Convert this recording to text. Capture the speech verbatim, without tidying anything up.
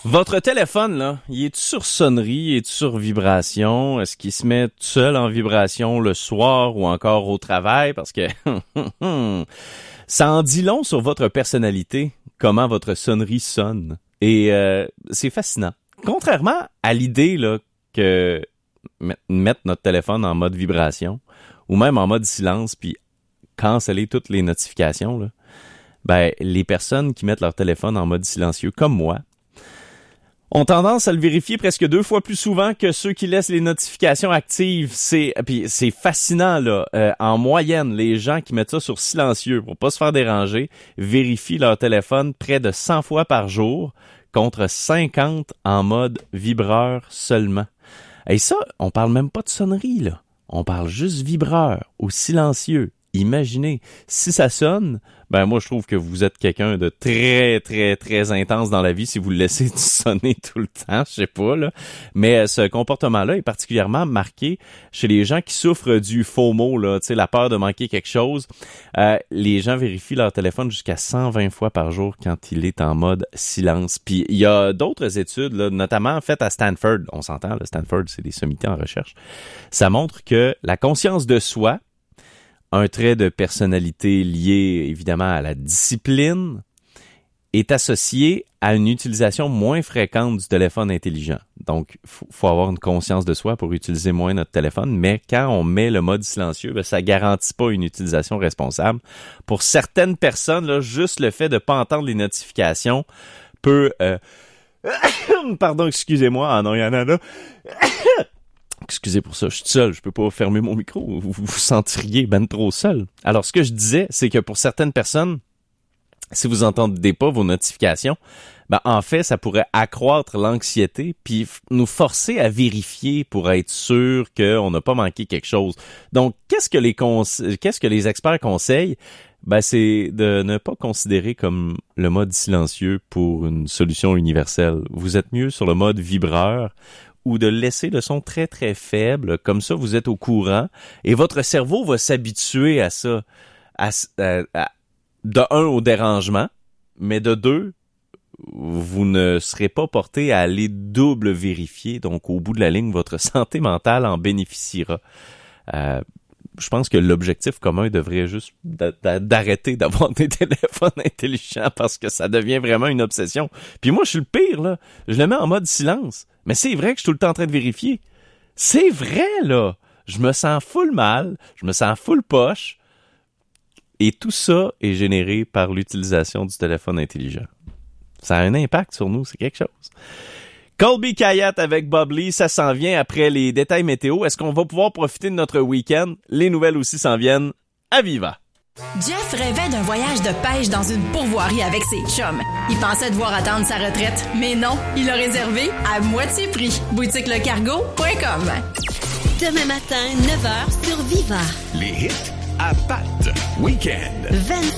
Votre téléphone, là, il est sur sonnerie, il est sur vibration? Est-ce qu'il se met tout seul en vibration le soir ou encore au travail? Parce que ça en dit long sur votre personnalité, comment votre sonnerie sonne. Et euh, c'est fascinant. Contrairement à l'idée là que mettre notre téléphone en mode vibration ou même en mode silence puis canceller toutes les notifications, là, ben les personnes qui mettent leur téléphone en mode silencieux, comme moi, ont tendance à le vérifier presque deux fois plus souvent que ceux qui laissent les notifications actives. C'est puis c'est fascinant là. Euh, en moyenne, les gens qui mettent ça sur silencieux pour pas se faire déranger vérifient leur téléphone près de cent fois par jour contre cinquante en mode vibreur seulement. Et ça, on parle même pas de sonnerie là. On parle juste vibreur ou silencieux. Imaginez, si ça sonne, ben moi je trouve que vous êtes quelqu'un de très très très intense dans la vie si vous le laissez sonner tout le temps, je sais pas là. Mais ce comportement-là est particulièrement marqué chez les gens qui souffrent du FOMO là, tu sais la peur de manquer quelque chose. Euh, les gens vérifient leur téléphone jusqu'à cent vingt fois par jour quand il est en mode silence. Puis il y a d'autres études là, notamment faites à Stanford, on s'entend là, Stanford c'est des sommités en recherche. Ça montre que la conscience de soi, un trait de personnalité lié évidemment à la discipline, est associé à une utilisation moins fréquente du téléphone intelligent. Donc, il faut, faut avoir une conscience de soi pour utiliser moins notre téléphone, mais quand on met le mode silencieux, ben, ça garantit pas une utilisation responsable. Pour certaines personnes, là, juste le fait de pas entendre les notifications peut... Euh... Pardon, excusez-moi. Ah non, il y en a là. Excusez pour ça, je suis seul, je peux pas fermer mon micro, vous vous sentiriez ben trop seul. Alors, ce que je disais, c'est que pour certaines personnes, si vous entendez pas vos notifications, ben en fait, ça pourrait accroître l'anxiété puis f- nous forcer à vérifier pour être sûr qu'on n'a pas manqué quelque chose. Donc, qu'est-ce que les cons- qu'est-ce que les experts conseillent? Ben, c'est de ne pas considérer comme le mode silencieux pour une solution universelle. Vous êtes mieux sur le mode vibreur ou de laisser le son très très faible, comme ça vous êtes au courant et votre cerveau va s'habituer à ça, à, à, à, de un au dérangement, mais de deux, vous ne serez pas porté à aller double vérifier, donc au bout de la ligne, votre santé mentale en bénéficiera. Euh, je pense que l'objectif commun devrait juste d'arrêter d'avoir des téléphones intelligents parce que ça devient vraiment une obsession. Puis moi, je suis le pire, là. Je le mets en mode silence. Mais c'est vrai que je suis tout le temps en train de vérifier. C'est vrai, là. Je me sens full mal. Je me sens full poche. Et tout ça est généré par l'utilisation du téléphone intelligent. Ça a un impact sur nous, c'est quelque chose. Colby Kayak avec Bob Lee, ça s'en vient après les détails météo. Est-ce qu'on va pouvoir profiter de notre week-end? Les nouvelles aussi s'en viennent. À Viva! Jeff rêvait d'un voyage de pêche dans une pourvoirie avec ses chums. Il pensait devoir attendre sa retraite, mais non, il a réservé à moitié prix. boutique le cargo point com. Demain matin, neuf heures sur Viva. Les hits à Pat. Week-end. vingt